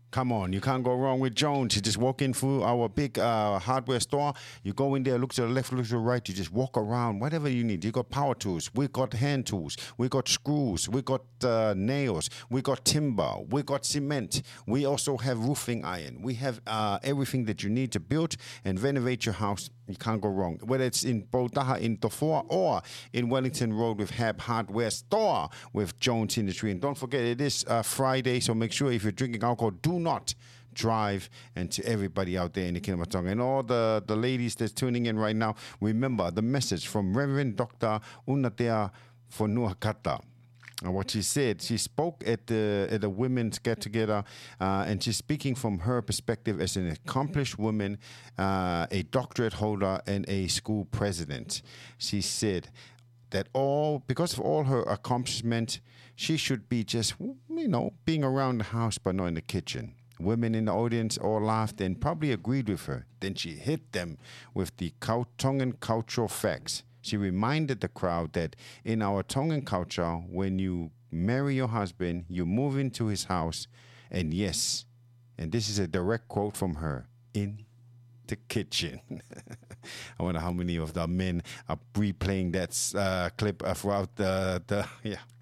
Come on, you can't go wrong with Jones. You just walk in through our big hardware store. You go in there, look to the left, look to the right. You just walk around, whatever you need. You got power tools. We got hand tools. We got screws. We got nails. We got timber. We got cement. We also have roofing iron. We have everything that you need to build and renovate your house. You can't go wrong. Whether it's in Botaha, in Tofoa, or in Wellington Road with Hab Hardware Store with Jones Industry. And don't forget, it is Friday, so make sure if you're drinking alcohol, do not drive. And to everybody out there in the Kingdom of Tonga and all the ladies that's tuning in right now, remember the message from Reverend Dr. Unatea Fonuakata. And what she said, she spoke at a women's get-together, and she's speaking from her perspective as an accomplished woman, a doctorate holder, and a school president. She said that because of all her accomplishment, she should be just, being around the house but not in the kitchen. Women in the audience all laughed and probably agreed with her. Then she hit them with the Tongan cultural facts. She reminded the crowd that in our Tongan culture, when you marry your husband, you move into his house, and yes, and this is a direct quote from her, in the kitchen. I wonder how many of the men are replaying that clip throughout the